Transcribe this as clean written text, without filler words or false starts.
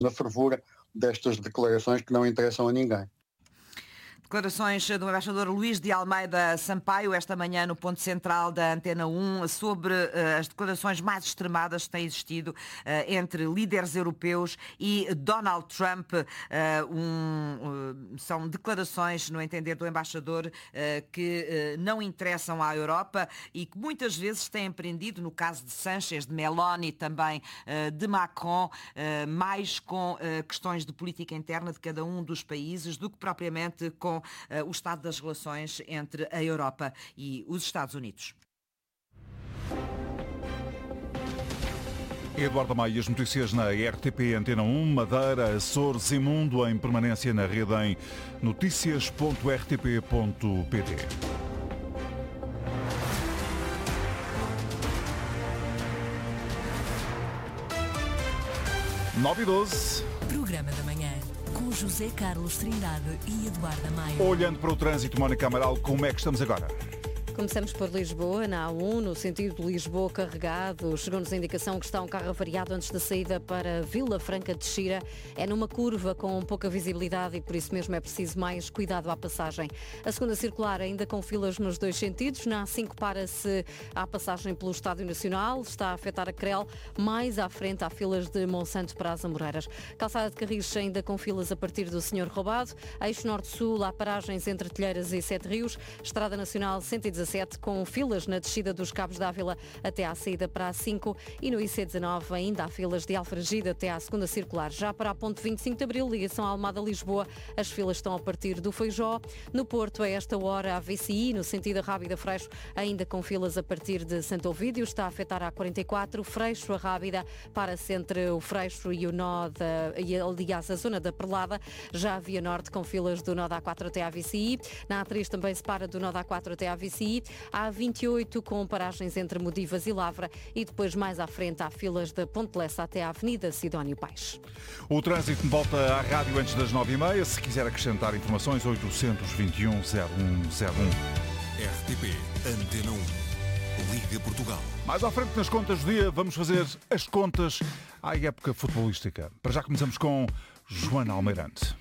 na fervura destas declarações que não interessam a ninguém. Declarações do embaixador Luís de Almeida Sampaio, esta manhã no ponto central da Antena 1, sobre as declarações mais extremadas que têm existido entre líderes europeus e Donald Trump. São declarações, no entender do embaixador, que não interessam à Europa e que muitas vezes têm prendido, no caso de Sánchez, de Meloni, também de Macron, mais com questões de política interna de cada um dos países do que propriamente com o estado das relações entre a Europa e os Estados Unidos. Eduardo Maia, as notícias na RTP Antena 1, Madeira, Açores e Mundo em permanência na rede em noticias.rtp.pt. 9h12. Programa da manhã, com José Carlos Trindade e Eduardo Maia. Olhando para o trânsito, Mónica Amaral, como é que estamos agora? Começamos por Lisboa, na A1, no sentido de Lisboa carregado. Chegou-nos a indicação que está um carro avariado antes da saída para Vila Franca de Xira. É numa curva com pouca visibilidade e por isso mesmo é preciso mais cuidado à passagem. A segunda circular ainda com filas nos dois sentidos. Na A5 para-se à passagem pelo Estádio Nacional. Está a afetar a Crel. Mais à frente há filas de Monsanto para as Amoreiras. Calçada de Carris ainda com filas a partir do Senhor Roubado. Eixo Norte-Sul há paragens entre Telheiras e Sete Rios. Estrada Nacional 117 com filas na descida dos Cabos d'Ávila até à saída para a 5 e no IC19 ainda há filas de Alfragide até à segunda circular. Já para a ponte 25 de Abril, ligação Almada-Lisboa, as filas estão a partir do Feijó. No Porto, a esta hora, a VCI, no sentido Rábida-Freixo, ainda com filas a partir de Santo Ovídio, está a afetar a 44, Freixo, a Rábida, para-se entre o Freixo e o nó, aliás, a zona da Perlada. Já a Via Norte com filas do nó da A4 até à VCI. Na A3 também se para do nó da A4 até à VCI. Há 28 com paragens entre Modivas e Lavra e depois mais à frente há filas da Ponte Lessa até à Avenida Sidónio Paes. O trânsito volta à rádio antes das 9h30. Se quiser acrescentar informações, 821 0101. RTP Antena 1. Liga Portugal. Mais à frente nas contas do dia vamos fazer as contas à época futebolística. Para já começamos com Joana Almeirante.